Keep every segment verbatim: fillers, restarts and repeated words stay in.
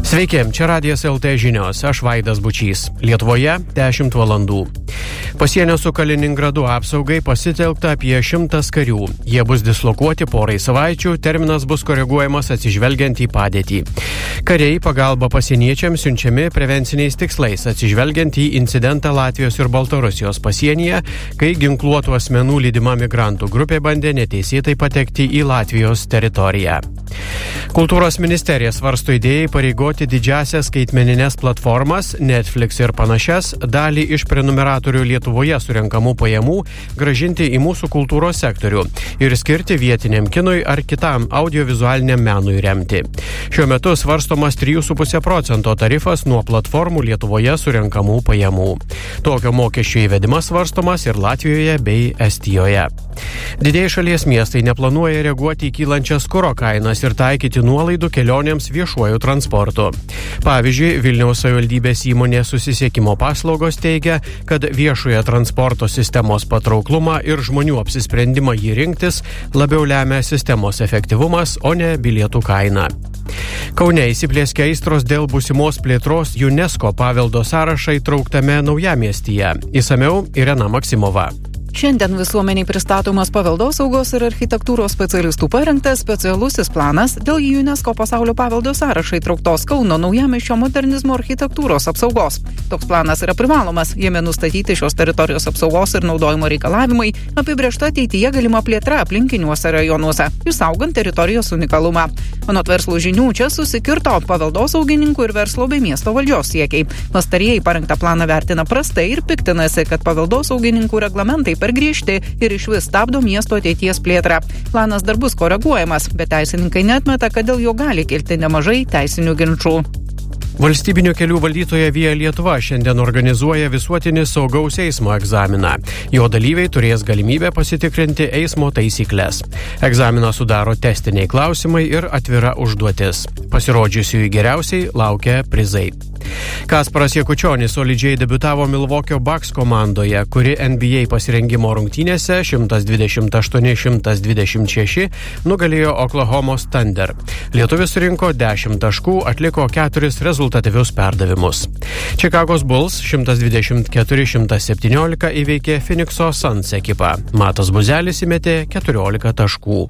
Sveiki, čia Radijas L T žinios, aš Vaidas Bučys. Lietuvoje dešimt valandų. Pasienio su Kaliningradu apsaugai pasitelkta apie šimtas karių. Jie bus dislokuoti porai savaičių, terminas bus koreguojamas atsižvelgiant į padėtį. Kariai pagalba pasieniečiams siunčiami prevenciniais tikslais, atsižvelgiant į incidentą Latvijos ir Baltarusijos pasienyje, kai ginkluotų asmenų lydima migrantų grupė bandė neteisėtai patekti į Latvijos teritoriją. Kultūros ministerija svarsto idėjai pareigoti didžiasias skaitmeninės platformas, Netflix ir panašias, dalį iš prenumeratorių Lietuvoje surenkamų pajamų grąžinti į mūsų kultūros sektorių ir skirti vietiniam kinui ar kitam audiovizualiniam menui remti. Šiuo metu svarstomas trijų su puse procento tarifas nuo platformų Lietuvoje surenkamų pajamų. Tokio mokesčio įvedimas svarstomas ir Latvijoje bei Estijoje. Didieji šalies miestai neplanuoja reaguoti į kylančias kuro kainas ir taikyti nuolaidų kelionėms viešuoju transportu. Pavyzdžiui, Vilniaus savivaldybės įmonė Susisiekimo paslaugos teigia, kad viešojo transporto sistemos patrauklumą ir žmonių apsisprendimą jį rinktis labiau lemia sistemos efektyvumas, o ne bilietų kaina. Kaune įsiplieskė aistros dėl būsimos plėtros UNESCO paveldo sąrašą įtrauktame Naujamiestyje. Išsamiau Irena Maksimova. Šiandien visuomeniai pristatomas paveldosaugos ir architektūros specialistų parengtas specialusis planas dėl į UNESCO pasaulio paveldo sąrašą įtrauktos Kauno Naujamiesčio modernizmo architektūros apsaugos. Toks planas yra privalomas, jame nustatyti šios teritorijos apsaugos ir naudojimo reikalavimai, apibrėžta ateityje galima plėtra aplinkiniuose rajonuose, išsaugant teritorijos unikalumą. Anot verslo žinių, čia susikirto paveldosaugininkų ir verslo bei miesto valdžios siekiai. Pastarieji parengtą planą vertina prastai ir piktinasi, kad paveldosaugininkų reglamentai per griežti ir išvis stabdo miesto ateities plėtrą. Planas dar bus koreguojamas, bet teisininkai neatmeta, kad dėl jo gali kilti nemažai teisinių ginčų. Valstybinių kelių valdytoja Via Lietuva šiandien organizuoja visuotinį saugaus eismo egzaminą. Jo dalyviai turės galimybę pasitikrinti eismo taisyklės. Egzaminą sudaro testiniai klausimai ir atvira užduotis. Pasirodžiusiųjų geriausiai laukia prizai. Kasparas Jakučionis solidžiai debiutavo Milvokio Bucks komandoje, kuri N B A pasirengimo rungtynėse šimtas dvidešimt aštuoni šimtas dvidešimt šeši nugalėjo Oklahomos Thunder. Lietuvis surinko dešimt taškų, atliko keturis rezultatyvius perdavimus. Čikagos Bulls šimtas dvidešimt keturi šimtas septyniolika įveikė Phoenix'o Suns ekipą. Matas Buzelis įmetė keturiolika taškų.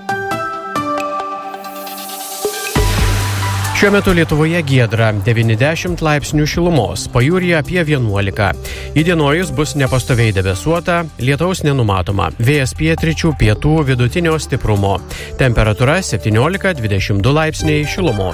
Šiuo metu Lietuvoje giedra, devyniasdešimt laipsnių šilumos, pajūryje apie vienuolika. Įdienojus bus nepastoviai debesuota, lietaus nenumatoma, vėjas pietryčių, pietų, vidutinio stiprumo. Temperatūra septyniolika dvidešimt du laipsniai šilumos.